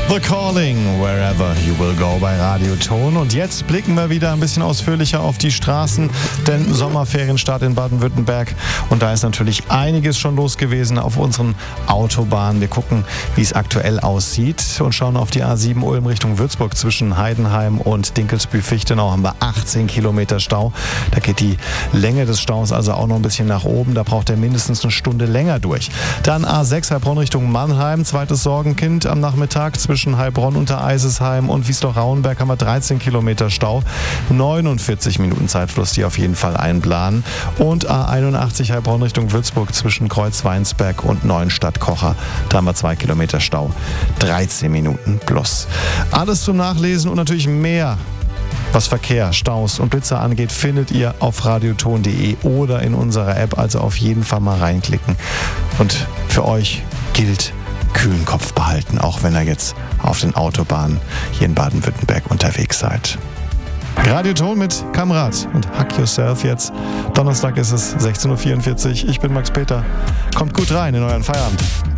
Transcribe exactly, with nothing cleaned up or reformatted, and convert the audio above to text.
The Calling, Wherever You Will Go bei Radioton. Und jetzt blicken wir wieder ein bisschen ausführlicher auf die Straßen, denn Sommerferienstart in Baden-Württemberg. Und da ist natürlich einiges schon los gewesen auf unseren Autobahnen. Wir gucken, wie es aktuell aussieht und schauen auf die A sieben Ulm Richtung Würzburg. Zwischen Heidenheim und Dinkelsbühl-Fichtenau haben wir achtzehn Kilometer Stau. Da geht die Länge des Staus also auch noch ein bisschen nach oben. Da braucht er mindestens eine Stunde länger durch. Dann A sechs Heilbronn Richtung Mannheim, zweites Sorgenkind am Nachmittag. Zwischen Heilbronn unter Eisesheim und Wiesloch-Rauenberg haben wir dreizehn Kilometer Stau. neunundvierzig Minuten Zeitfluss, die auf jeden Fall einplanen. Und A einundachtzig Heilbronn Richtung Würzburg zwischen Kreuzweinsberg und Neuenstadt-Kocher. Da haben wir zwei Kilometer Stau. dreizehn Minuten plus. Alles zum Nachlesen und natürlich mehr, was Verkehr, Staus und Blitzer angeht, findet ihr auf radioton punkt de oder in unserer App. Also auf jeden Fall mal reinklicken. Und für euch gilt: kühlen Kopf behalten, auch wenn ihr jetzt auf den Autobahnen hier in Baden-Württemberg unterwegs seid. Radioton mit Kamrat und Hack Yourself jetzt. Donnerstag ist es sechzehn Uhr vierundvierzig. Ich bin Max Peter. Kommt gut rein in euren Feierabend.